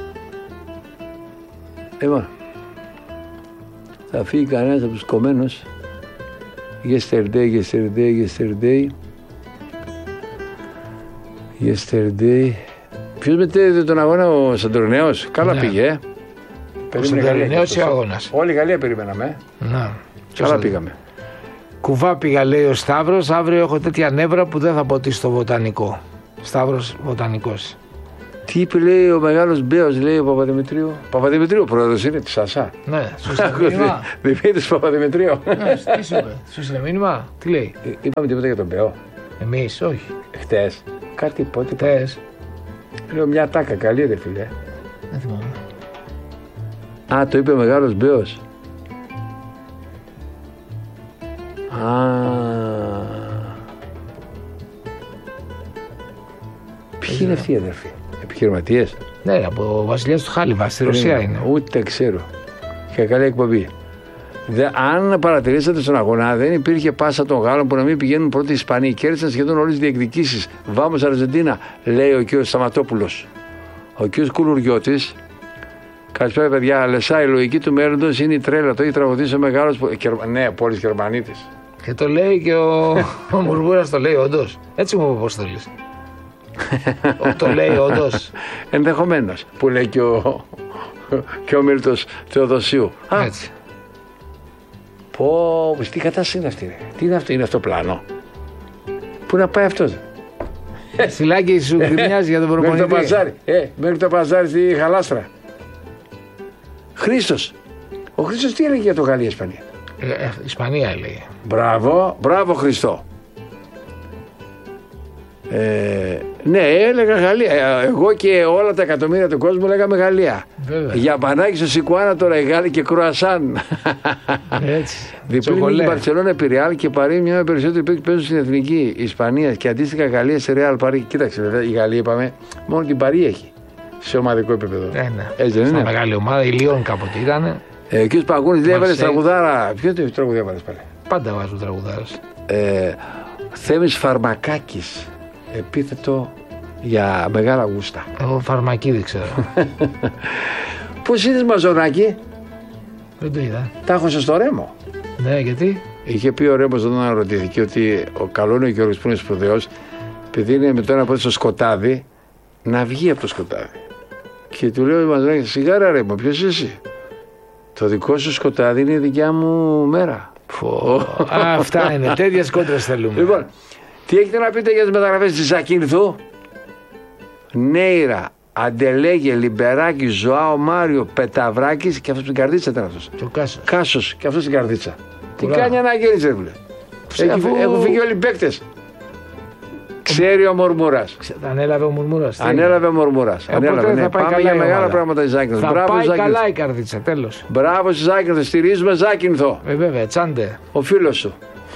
Λοιπόν. Θα φύγει κανένας από τους κομμένους. Yesterday, yesterday, yesterday. Yesterday. Ποιος μετέδιδε τον αγώνα, ο Σαντορινέος. Καλά ναι. πήγε, ε. Ο Σαντορινέος ή ο αγώνας. Όλη η Γαλλία περιμέναμε. Να. Καλά πήγαμε. Κουβά πήγα, λέει ο Σταύρος. Αύριο έχω τέτοια νεύρα που δεν θα ποτίσω στο βοτανικό. Σταύρος βοτανικός. Τι είπε, λέει ο μεγάλος Μπέος, λέει ο Παπαδημητρίου. Παπαδημητρίου, πρόεδρος είναι τη ΣΑΣΑ. Ναι, σου στείλε μήνυμα. Δημήτρης Παπαδημητρίου. Ναι, τι σου είπε, σου στείλε μήνυμα, τι λέει. Ε, είπαμε τίποτα για τον Μπέο. Εμείς, όχι. Χτες. Κάτι πότε. Χτες. Λέω μια τάκα, καλή ρε φίλε. Δεν θυμάμαι. Α, το είπε ο μεγάλος Μπέος. Α. Ποιοι είναι αυτοί οι αδερφοί, επιχειρηματίες? Ναι, από ο βασιλιάς του Χάλιβα, στη Ρωσία είναι. Ούτε ξέρω. Είχε καλή εκπομπή. Δε, αν παρατηρήσατε στον αγώνα, δεν υπήρχε πάσα των Γάλλων που να μην πηγαίνουν πρώτοι οι Ισπανοί. Κέρδισαν σχεδόν όλες τις διεκδικήσεις. Βάμος Αργεντίνα, λέει ο κ. Σταματόπουλος. Ο κ. Κουλουριώτης. Καλησπέρα, παιδιά. Λεσά, η λογική του μέλλοντος είναι η τρέλα. Το έχει τραγουδήσει ο μεγάλος. Ναι, πόλης Γερμανίτης. Και το λέει και ο, ο Μουρμούρας, το λέει όντως. Έτσι μου είπε ο Αποστόλης. Το λέει όντως. Ενδεχομένως. Που λέει και ο, και ο Μίλτος Θεοδοσίου. Α, έτσι. Πω, τι κατάσταση είναι αυτή, ρε. Τι είναι αυτό, είναι αυτό πλάνο. Πού να πάει αυτό? Στυλάκι σου γκριμιάζει για τον προπονητή. Μέχρι το παζάρι, ε, μέχρι το παζάρι στη Χαλάστρα. Χρήστος. Ο Χρήστος τι έλεγε για το Γαλλία-Ισπανία? Ε, ε, Ισπανία έλεγε. Μπράβο, μπράβο Χριστό. Ε, ναι, έλεγα Γαλλία. Εγώ και όλα τα εκατομμύρια του κόσμου λέγαμε Γαλλία. Βέβαια. Για μπανάκι στο Σικουάνα τώρα οι Γάλλοι και κρουασάν. Έτσι. Διπλή η Μπαρσελόνα επί Ρεάλ και Παρί, μια με περισσότερη παίκτη παίζουν στην εθνική Ισπανία και αντίστοιχα Γαλλία σε Ρεάλ Παρί. Κοίταξε, βέβαια η Γαλλία είπαμε μόνο την Παρί έχει σε ομαδικό επίπεδο. Ε, ναι. Έτσι δεν είναι? Μεγάλη ομάδα, η Λιόν κάποτε ήταν. Ε, ο κ. Παγκούνης λέει έβαλε τραγουδάρα. Ποιο το τραγουδί έβαλε πάλι? Πάντα βάζουν τραγουδάρες. Ε, Θέμης Φαρμακάκης. Επίθετο για μεγάλα γούστα. Εγώ Φαρμακίδη ξέρω. Πώς είδες Μαζονάκη? Δεν το είδα. Τα έχωσε στο Ρέμο. Ναι, γιατί? Είχε πει ο Ρέμος όταν αναρωτήθηκε ότι ο καλό είναι ο Γιώργος που είναι σπουδαίος, επειδή είναι με το ένα πόδι στο σκοτάδι, να βγει από το σκοτάδι. Και του λέω ο Μαζονάκης, σιγάρα Ρέμο, ποιος εσύ? Το δικό σου σκοτάδι είναι η δικιά μου μέρα. Φω, αυτά είναι, τέτοιες κόντρες θέλουμε. Λοιπόν, τι έχετε να πείτε για τις μεταγραφές της Ζακίνθου? Νέιρα, Αντελέγε, Λιμπεράκη, Ζωάο, Μάριο, Πεταβράκης και αυτός την καρδίτσα ήταν αυτός. Και ο Κάσος. Κάσος και αυτός την καρδίτσα. Ουρά. Τι κάνει ανάγκη ρε βουλε. Έχουν φύγει όλοι οι παίκτες. Ξέρει ο Μουρμούρας. Ανέλαβε ο Μουρμούρας. Ανέλαβε ο Μουρμούρας. Ε, Ανέλαβε, ναι. θα πάει Πάμε καλά για η μεγάλα ομάδα. πράγματα η Ζάκυνθο. Θα Μπράβο, πάει Ζάκυνθο. καλά η καρδίτσα, τέλος. Μπράβο στη Ζάκυνθο. Στηρίζουμε Ζάκυνθο. Ε, βέβαια, τσάντε. Ο φίλος σου.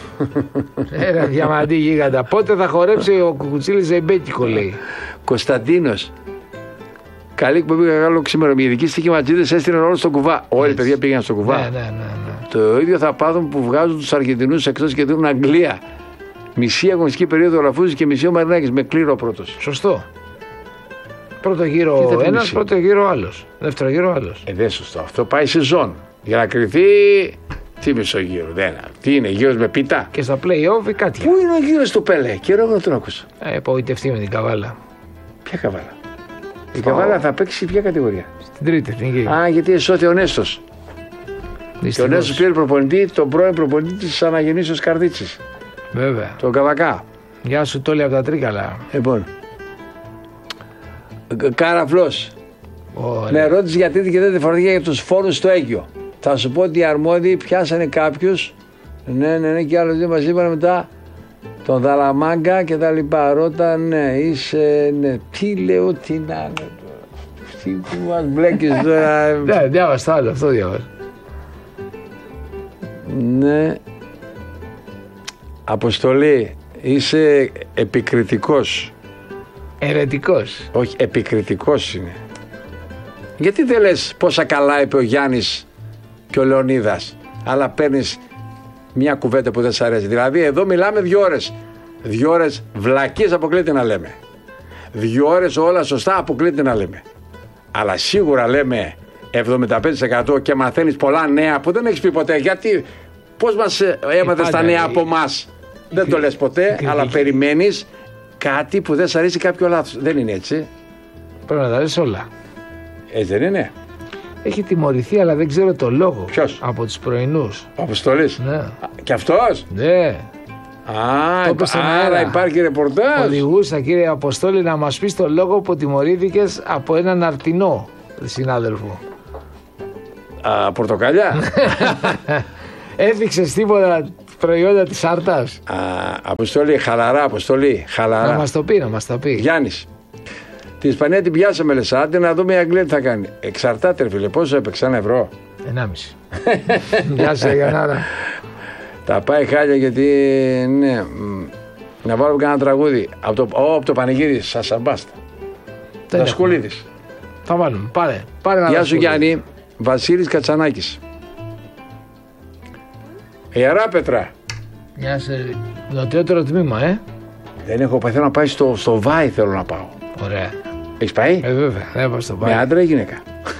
Ένα διαμαντή γίγαντα. Πότε θα χορέψει ο Κουκουτσίλης Ζεϊμπέκικο, λέει. Κωνσταντίνος. Καλή εκπομπή Γαλλό ξημέρωμα. Οι ειδικοί στοιχηματζίδες έστειλαν όλους στον κουβά. Όλοι οι παιδιά πήγαν στον κουβά. Ναι, ναι, ναι, ναι. Το ίδιο θα πάθουν που βγάζουν τους Αργεντινούς εκτός και δίνουν Αγγλία. Μισή αγωνιστική περίοδο ο Ραφούζης και μισή ο Μαρινάκης με κλήρο πρώτος. Σωστό. Πρώτο γύρο ο ένας, πρώτο γύρο ο άλλος. Δεύτερο γύρο ο άλλος. Ε, δεν σωστό. Αυτό πάει σεζόν. Για να κρυθεί. Τι μισό γύρο. Δεν. Τι είναι, γύρος με πίτα. Και στα play-off ή κάτι. Πού είναι ο γύρος του Πελέ? Καιρό να τον ακούσω. Ε, απογοητευτεί με την Καβάλα. Ποια Καβάλα? Η Καβάλα θα παίξει ποια κατηγορία? Στην τρίτη εθνική. Α, γιατί εσώθη ο Νέστος. Και ο Νέστος πήρε προπονητή, τον πρώην προπονητή της αναγεννήσεως Καρδίτσης. Βέβαια. Τον Καβακά. Γεια σου Τόλι από τα Τρίκαλα. Λοιπόν. Καραφλός. Με ρώτησε γιατί και δεν φορτήκε για τους φόρους στο Αίγιο. Θα σου πω ότι οι αρμόδιοι πιάσανε κάποιους. Ναι, ναι, ναι, και άλλοι δεν μας είπαν μετά. Τον Δαλαμάγκα και τα λοιπά. Ρώτα, ναι, είσαι, ναι. Τι λέω, τι να είναι. Τι που μας μπλέκεις τώρα. Ναι, διάβασα άλλο, αυτό διάβασα. Ναι. Αποστολή, είσαι επικριτικός. Ερετικός. Όχι, επικριτικός είναι. Γιατί δεν λες πόσα καλά είπε ο Γιάννης και ο Λεωνίδας, αλλά παίρνεις μια κουβέντα που δεν σ' αρέσει? Δηλαδή εδώ μιλάμε δύο ώρες. Δύο ώρες βλακίες αποκλείται να λέμε. Δύο ώρες όλα σωστά αποκλείται να λέμε. Αλλά σίγουρα λέμε εβδομήντα πέντε τοις εκατό και μαθαίνεις πολλά νέα που δεν έχεις πει ποτέ. Γιατί πώς μας έμαθες τα νέα από εμάς? Δεν το λες ποτέ, αλλά περιμένεις κάτι που δεν σ' αρέσει κάποιο λάθος. Δεν είναι έτσι. Πρέπει να τα λες όλα. Έτσι δεν είναι? Έχει τιμωρηθεί, αλλά δεν ξέρω το λόγο. Ποιος? Από τους πρωινούς. Ο Αποστολής. Ναι. Και αυτός? Ναι. Α, το άρα υπάρχει ρεπορτάζ. Οδηγούσα, κύριε Αποστόλη, να μας πεις το λόγο που τιμωρήθηκες από έναν αρτινό συνάδελφο. Α, πορτοκαλιά. Έδειξες τίποτα προϊόντα της Άρτας? Α, Αποστόλη, χαλαρά, Αποστόλη, χαλαρά. Να μας το πει, να μας το πει. Γιάννης. Την Ισπανία την πιάσαμε, λες, άντε να δούμε η Αγγλία τι θα κάνει. Εξαρτάται, ρε φίλε, πόσο έπαιξε, ένα ευρώ. Ενάμιση. Γεια σου, Γιαννάρα. Τα πάει χάλια γιατί, ναι, να βάλουμε κανένα τραγούδι. Από το, oh, από το Πανηγύρι, Σασαμπάστα. Δασκουλίδης. Θα βάλουμε, πάρε. πάρε Γεια σου, Γιάννη. Βασίλης Κατσανάκης. Ιεράπετρα. Γεια σε νοτιότερο τμήμα, ε. Δεν έχω πάει, θέλω να πάει στο, στο Βάι, θέλω να πάω. Ωραία. Έχεις πάει? Ε, βέβαια, δεν πάω στο Βάι. Με άντρα ή γυναίκα?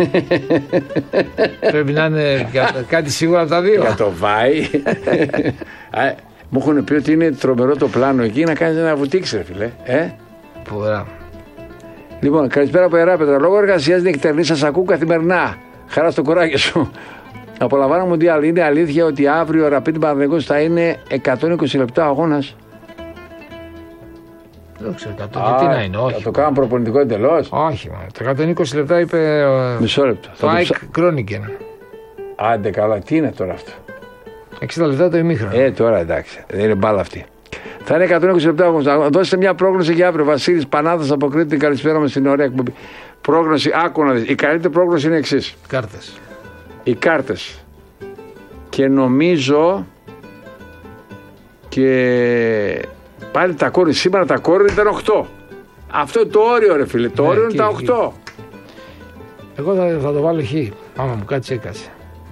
Πρέπει να είναι κάτι σίγουρα από τα δύο. Για το Βάι. Μου έχουν πει ότι είναι τρομερό το πλάνο εκεί να κάνεις ένα βουτήξι, ρε φίλε. Ε? Ωραία. Λοιπόν, καλησπέρα από Ιεράπετρα. Λόγω εργασίας νυχτερινής σας ακούω καθημερινά. Χαρά στο κοράκι σου. Απολαμβάνω Μουντιάλ. Είναι αλήθεια ότι αύριο ο Ραπίντ Παναθηναϊκός θα είναι εκατόν είκοσι λεπτά αγώνας? Δεν ξέρω, εκατό, γιατί να είναι, όχι. Θα το κάνουν προπονητικό εντελώς? Όχι, μα, το εκατόν είκοσι λεπτά είπε. Μισό λεπτό. Το Άικ Κρόνικεν. Άντε καλά, τι είναι τώρα αυτό? εξήντα λεπτά το ημίχρονο. Ε, τώρα εντάξει, δεν είναι μπάλα αυτή. Θα είναι εκατόν είκοσι λεπτά αγώνας. Δώστε μια πρόγνωση για αύριο. Βασίλης Πανάθας από Κρήτη, καλησπέρα μας στην ωραία εκπομπή. Πρόγνωση, άκου να δεις. Η καλύτερη πρόγνωση είναι εξής. Κάρτες. Οι κάρτες. Και νομίζω και πάλι τα κόρη, σήμερα τα κόρη ήταν οκτώ. Αυτό είναι το όριο, ρε φίλε. Το ναι, όριο είναι τα οκτώ. Εγώ θα, θα το βάλω χ. Άμα μου κάτσει έκατσε.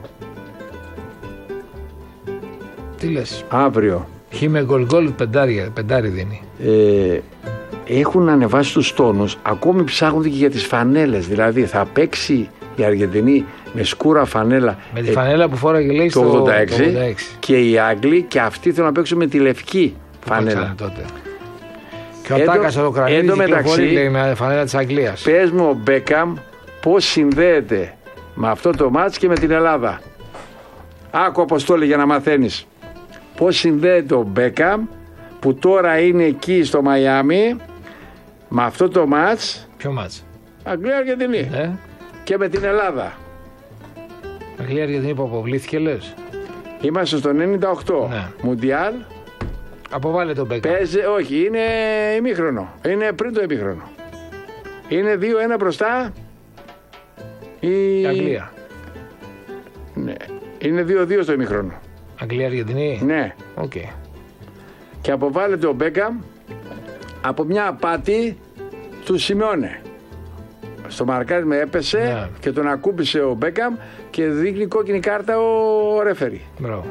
Τι λες? Αύριο. Χ με γκολ γκολ πεντάρι δίνει. Ε, έχουν ανεβάσει τους τόνους. Ακόμη ψάχνονται και για τις φανέλες. Δηλαδή θα παίξει η Αργεντινή με σκούρα φανέλα. Με τη ε, φανέλα που φόραγε λέει στο ογδόντα έξι, και οι Άγγλοι και αυτοί θέλουν να παίξουν με τη λευκή φανέλα. Τότε. Και ο Τάκας ο Κρανίδης κυκλοφορεί με φανέλα της Αγγλίας. Πες μου ο Μπέκαμ πώς συνδέεται με αυτό το μάτς και με την Ελλάδα. Άκου Αποστόλη για να μαθαίνεις. Πώς συνδέεται ο Μπέκαμ που τώρα είναι εκεί στο Μαϊάμι με αυτό το μάτς. Ποιο μάτς? Αγγλία-Αργεντινή. Ε? Και με την Ελλάδα. Αγγλία-Αργεντινή που αποβλήθηκε λες? Είμαστε στο ενενήντα οκτώ. Ναι. Μουντιάλ. Αποβάλλε τον Μπέκαμ. Παίζει, όχι, είναι ημίχρονο. Είναι πριν το ημίχρονο. Είναι δύο ένα μπροστά. Η, η Αγγλία. Ναι. Είναι δύο δύο στο ημίχρονο. Αγγλία-Αργεντινή. Ναι. Okay. Και αποβάλλεται ο Μπέκαμ από μια απάτη του Σιμεώνε. Στο μαρκάρισμα έπεσε ναι. Και τον ακούμπησε ο Μπέκαμ και δείχνει κόκκινη κάρτα ο ρέφερι. Μπράβο.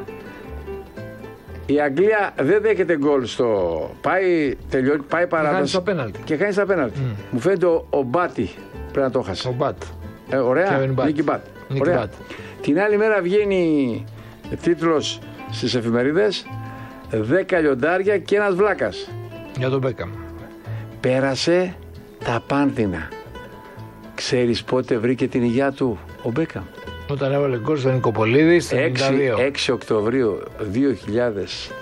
Η Αγγλία δεν δέχεται γκολ στο. Πάει, τελειώ... πάει παράδοση. Και κάνει στα πέναλτι. Mm. Μου φαίνεται ο, ο Μπάτι πρέπει να το χάσει. Ο Μπάτ. Ε, ωραία. Νίκη Μπάτ. Μπάτ. Την άλλη μέρα βγαίνει τίτλος στις εφημερίδες δέκα λιοντάρια και ένας βλάκας. Για τον Μπέκαμ. Πέρασε τα πάνθυνα. Ξέρεις πότε βρήκε την υγειά του ο Μπέκαμ? Όταν έβαλε γκολ στον Νικοπολίδη στο ενενήντα δύο. έξι Οκτωβρίου δύο χιλιάδες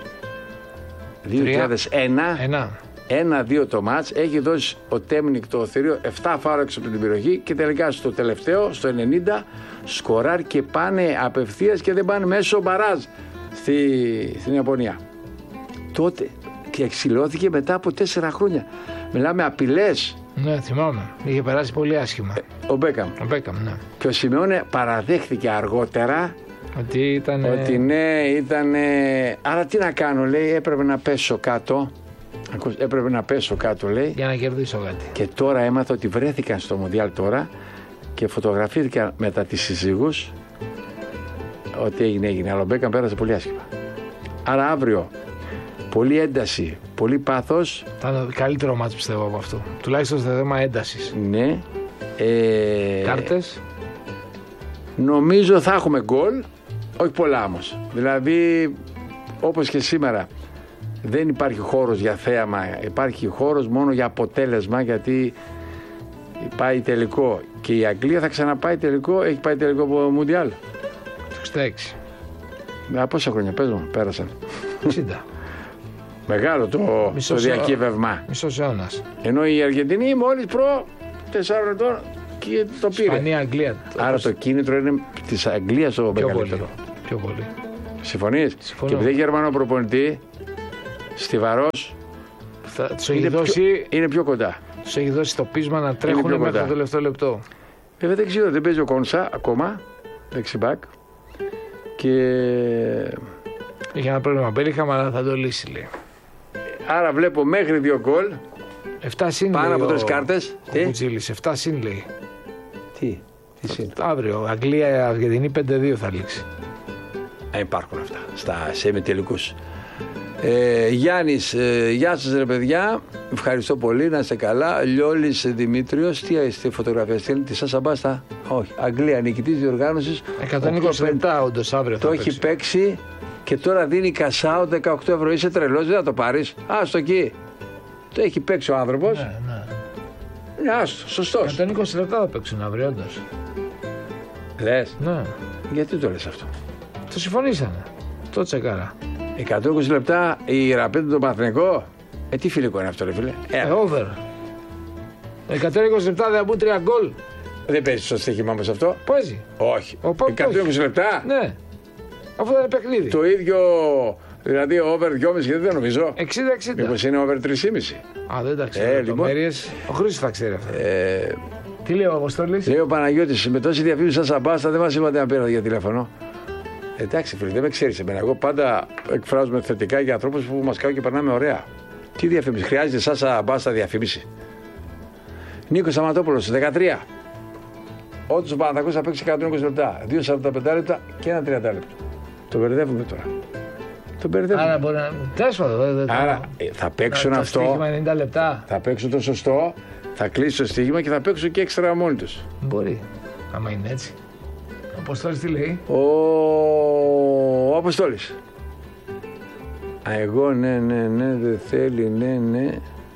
ένα. ένα δύο το μάτς. Έχει δώσει ο Τέμνικ το θηρίο επτά φάουλ έξω από την περιοχή και τελικά στο τελευταίο, στο ενενήντα, σκοράρ και πάνε απευθείας και δεν πάνε μέσω μπαράζ στη, στην Ιαπωνία. Τότε και εξηλώθηκε μετά από τέσσερα χρόνια. Μιλάμε απειλές. Ναι, θυμάμαι. Είχε περάσει πολύ άσχημα. Ο Μπέκαμ. Ο Μπέκαμ, ναι. Και ο Σιμεώνε παραδέχθηκε αργότερα ότι ήταν. Ότι ναι, ήταν. Άρα τι να κάνω, λέει, έπρεπε να πέσω κάτω. Έπρεπε να πέσω κάτω, λέει. Για να κερδίσω κάτι. Και τώρα έμαθα ότι βρέθηκαν στο Μουντιάλ τώρα και φωτογραφήθηκαν μετά τις συζύγους. Ότι έγινε, έγινε. Αλλά ο Μπέκαμ πέρασε πολύ άσχημα. Άρα αύριο. Πολύ ένταση, πολύ πάθος. Θα είναι καλύτερο μάτς πιστεύω από αυτό. Τουλάχιστον στο θέμα έντασης. Ναι. Ε... Κάρτες. Νομίζω θα έχουμε γκολ. Όχι πολλά όμως. Δηλαδή όπως και σήμερα δεν υπάρχει χώρος για θέαμα. Υπάρχει χώρος μόνο για αποτέλεσμα, γιατί πάει τελικό. Και η Αγγλία θα ξαναπάει τελικό. Έχει πάει τελικό από Μουντιάλ. εξήντα έξι. Α, πόσα χρόνια πες μου, πέρασαν. εξήντα. Μεγάλο το, το διακύβευμα. Μισός αιώνας. Ενώ η Αργεντινή μόλις προ τεσσάρων ετών και το πήρε. Ισπανία, Αγγλία. Άρα το, το κίνητρο είναι της Αγγλίας το πιο μεγαλύτερο. Πολύ. Πιο πολύ. Συμφωνείς? Συμφωνώ. Και επειδή έχει Γερμανό προπονητή, στιβαρός, θα, είναι, δώσει, πιο, είναι πιο κοντά. Τους έχει δώσει το πείσμα να τρέχουν μέχρι το τελευταίο λεπτό. Βέβαια δεν ξέρω, δεν παίζει ο Κόνσα ακόμα, δεξιμπάκ. Και... είχε ένα πρόβλημα Μπέλιγχαμ, αλλά θα το λύσει, λέει. Άρα βλέπω μέχρι δύο γκολ. εφτά συν, πάνω από τρεις κάρτες. Ο Κουτσίλης, εφτά συν, λέει. Τι, τι συν. Αύριο, Αγγλία, Αργεντινή πέντε δύο θα λήξει. Α, υπάρχουν αυτά, στα σεμιτελικούς. Ε, Γιάννης, ε, γεια σας ρε παιδιά, ευχαριστώ πολύ, να είστε καλά. Λιόλης Δημήτριος, τι είστε φωτογραφία, στέλνει τη Σάσα Μπάστα? Όχι, Αγγλία, νικητής διοργάνωσης. εκατόν είκοσι λεπτά όντως αύριο θα το έχει παίξει και τώρα δίνει κασάου δεκαοκτώ ευρώ. Είσαι τρελός, δεν θα το πάρεις? Άστο εκεί. Το έχει παίξει ο άνθρωπος. Ναι, ναι. Ναι, άστο, σωστός. εκατόν είκοσι λεπτά θα παίξουν αύριο όντως. Λες? Ναι. Γιατί το λες αυτό? Το συμφωνήσανε. Το τσεκάρα. εκατόν είκοσι λεπτά η Ραπίδη τον Παναθηναϊκό. Ε, τι φιλικό είναι αυτό, ρε φίλε? Ε, over. εκατόν είκοσι λεπτά δεν μπουν τρία γκολ. Δεν παίζει στο στοίχημα μας αυτό. Παίζει. Όχι. Ο, εκατόν είκοσι λεπτά. Ναι. Αφού δεν είναι παιχνίδι. Το ίδιο, δηλαδή over δυόμισι δεν νομίζω. εξήντα εξήντα. Μήπως είναι over τρία κόμμα πέντε. Α, δεν τα ξέρω. Ε, λοιπόν. Ο Χρήστος θα ξέρει αυτά. Ε, τι λέει ο Αποστόλης? Λέει ο Παναγιώτης, με τόση διαφήμιση σαν Σαμπάστα δεν μας είπατε να πήρατε για τηλέφωνο. Εντάξει φίλε, δεν με ξέρεις εμένα. Εγώ πάντα εκφράζομαι θετικά για ανθρώπους που μας κάνουν και περνάμε ωραία. Τι διαφήμιση, χρειάζεται σαν Σαμπάστα διαφήμιση? Νίκος Σαματόπουλος, δεκατρία. Όντως ο Παναθηναϊκός θα παίξει εκατόν είκοσι λεπτά, δύο σαράντα πέντε λεπτά και ένα τριάντα λεπτά. Το μπερδεύουμε τώρα. Το μπερδεύουμε. Άρα μπορεί να. Τέσσερα, Άρα θα παίξουν το αυτό. στοίχημα ενενήντα λεπτά. Θα παίξουν το σωστό, θα κλείσει το στοίχημα και θα παίξουν και έξτρα μόνοι τους. Μπορεί. Άμα είναι έτσι. Ο Αποστόλης τι λέει? Ο, ο Αποστόλης. Α, εγώ ναι, ναι, ναι, δεν θέλει, ναι, ναι.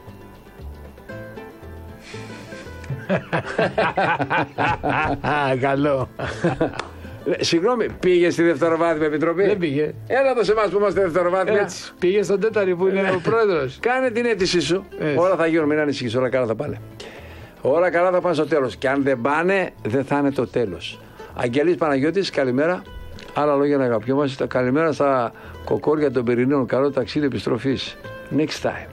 Καλό. Συγγνώμη, πήγε στη δευτεροβάθμια επιτροπή? Δεν πήγε. Έλα εδώ σε εμάς που είμαστε δευτεροβάθμια. Έτσι. Πήγε στον τέταρτη που είναι ο πρόεδρος. Κάνε την αίτησή σου. Έτσι. Όλα θα γίνουν, μην ανησυχείς, όλα καλά θα πάνε. Όλα καλά θα πάνε στο τέλος. Και αν δεν πάνε, δεν θα είναι το τέλος. Αγγελής Παναγιώτης, καλημέρα. Άλλα λόγια να αγαπιόμαστε. Καλημέρα στα κοκόρια των Πυρηναίων. Καλό ταξίδι επιστροφής. Next time.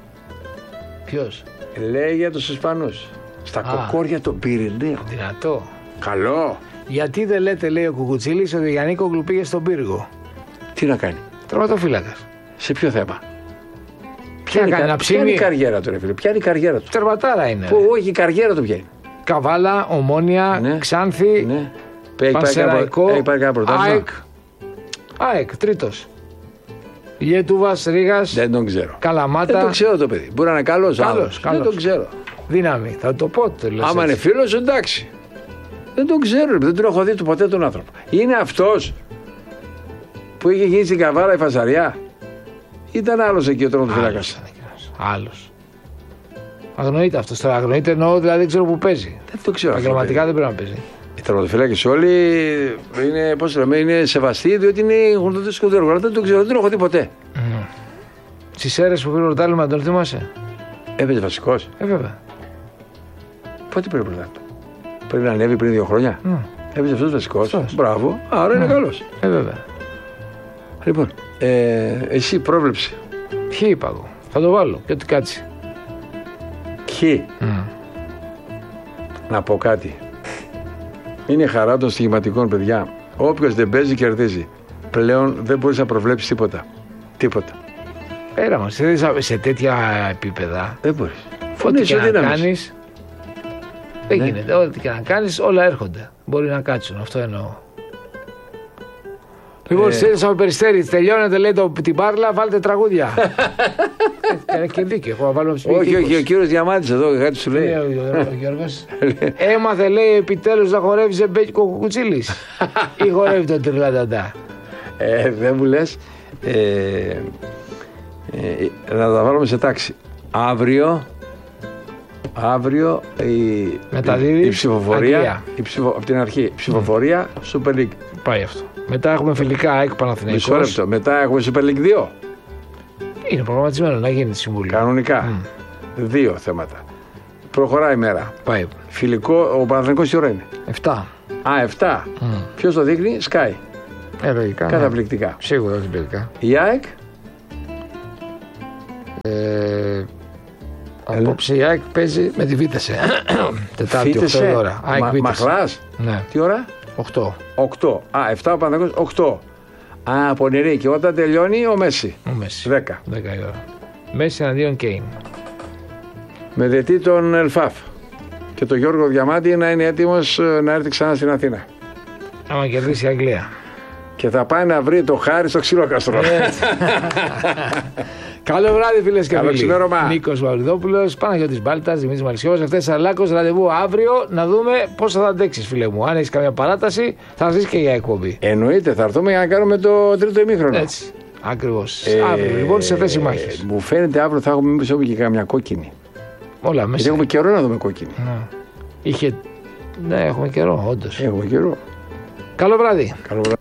Ποιος? Λέει για τους Ισπανούς. Στα Α, κοκόρια των Πυρηναίων. Δυνατό. Καλό. Γιατί δεν λέτε, λέει ο Κουκουτσίλης, ότι ο Γιαννίκογλου πήγε στον πύργο? Τι να κάνει? Τερματοφύλακας. Σε ποιο θέμα? Ποια, ποια, κάνει, κα... ποια είναι η καριέρα του, ρε φίλε? Ποια είναι η καριέρα του? Τερματάρα είναι. Που, όχι, η καριέρα του ποια είναι? Καβάλα, Ομόνια, ναι. Ξάνθη, ναι. Πανσεραϊκό, ΑΕΚ. ΑΕΚ, τρίτος. Γετούβας, Ρήγας. Δεν τον ξέρω. Καλαμάτα. Δεν τον ξέρω το παιδί. Μπορεί να είναι καλός. Καλός, καλός. Δεν τον ξέρω. Δύναμη, θα το πω. Το άμα έτσι. Είναι φίλος, εντάξει. Δεν τον ξέρω, δεν τον έχω δει του ποτέ τον άνθρωπο. Είναι αυτός που είχε γίνει στην Καβάλα η Φασαριά? Ήταν άλλος εκεί ο τερματοφύλακας? Άλλος. Αγνοείται αυτός. Τώρα αγνοείται εννοώ, δηλαδή δεν ξέρω που παίζει. Δεν το ξέρω. Επαγγελματικά δεν πρέπει να παίζει. Οι τερματοφύλακες όλοι είναι, πώς λέμε, είναι σεβαστοί, διότι είναι γνωστοί στο έργο. Δεν το ξέρω, δεν τον έχω δει ποτέ. Mm. Στις αίρες που πήρε πρωτάθλημα, τον θυμάσαι? Έπαιζε βασικός. Ε, βέβαια. Πότε πήρε πρωτάθλημα? Πριν να ανέβει πριν δύο χρόνια. Mm. Έπαιζε αυτός βασικός. Αυτός. Μπράβο. Άρα mm. είναι καλός. Ε, βέβαια. Λοιπόν, ε, εσύ πρόβλεψη. Χ είπα εγώ. Θα το βάλω και ό,τι κάτσει. Χ. Mm. Να πω κάτι. Είναι χαρά των στοιχηματικών, παιδιά. Όποιος δεν παίζει κερδίζει. Πλέον δεν μπορείς να προβλέψεις τίποτα. Τίποτα. Πέρα μας, σε τέτοια επίπεδα. Δεν μπορείς. Ό,τι και να κάνεις, δεν ναι. γίνεται. Ό,τι και να κάνεις, όλα έρχονται. Μπορεί να κάτσουν, αυτό εννοώ. Λοιπόν, ε... στέλνεις από Περιστέρι, τελειώνετε, λέει το, την μπάρλα, βάλτε τραγούδια. Έχει και δίκιο, έχω να βάλω ψηφιακή. Όχι, όχι, ο κύριος Διαμάντης εδώ, κάτι σου λέει. Ο Γιώργος. Έμαθε, λέει, επιτέλους να χορεύει σε μπέκικο Κουκουτσίλης. Ή χορεύει το τριλανταντά. Ε, δεν μου λες. Ε, ε, να τα βάλουμε σε τάξη. Αύριο, αύριο η, η, η ψηφοφορία, η ψηφο, από την αρχή, η ψηφοφορία mm. Super League. Πάει αυτό. Μετά έχουμε φιλικά ΑΕΚ Παναθηναϊκός. Μισό λεπτό. Μετά έχουμε Super League δύο. Είναι προγραμματισμένο να γίνει τη Συμβουλή. Κανονικά. Mm. Δύο θέματα. Προχωράει η μέρα. Πάει. Φιλικό, ο Παναθηναϊκός τι ώρα είναι? εφτά. Α, εφτά. Mm. Ποιος το δείχνει? Sky. Ε, λογικά. Καταπληκτικά. Ναι. Σίγουρα καταπληκτικά. Η ΑΕΚ. Ε, απόψε η ΑΕΚ παίζει με τη Βίτεσε. Τετάρτη, οκτώ ώρα. Μα, Μαχράς. Ναι. Τι ώρα? οκτώ. οκτώ. Α, εφτά ο Παναθηναϊκός, οκτώ. Α, πονηρή. Και όταν τελειώνει ο Μέση. Ο Μέση. δέκα. δέκα η ώρα. Μέση εναντίον Κέιν. Με διαιτή τον Ελφάφ. Και τον Γιώργο Διαμάντη να είναι έτοιμος να έρθει ξανά στην Αθήνα. Άμα κερδίσει η Αγγλία. Και θα πάει να βρει το χάρι στο ξυλόκαστρο. Καλό βράδυ, φίλες και φίλοι. Νίκος Βαλουδόπουλος, Παναγιώτης Μπάλτας, Δημήτρης Μαλισσιός, Ευτέφης Σαρλάκος. Ραντεβού αύριο να δούμε πώς θα τα αντέξεις, φίλε μου. Αν έχεις καμία παράταση, θα ζεις και για εκπομπή. Εννοείται, θα έρθουμε για να κάνουμε το τρίτο ημίχρονο. Έτσι. Ακριβώς. Ε, αύριο, λοιπόν, σε θέση μάχης. Μου φαίνεται αύριο θα έχουμε, μήπως έχουμε και καμιά κόκκινη. Όλα μέσα. Γιατί έχουμε καιρό να δούμε κόκκινη. Ναι. Είχε... ναι, έχουμε καιρό, όντως. Έχουμε καιρό. Καλό βράδυ. Καλό βράδυ.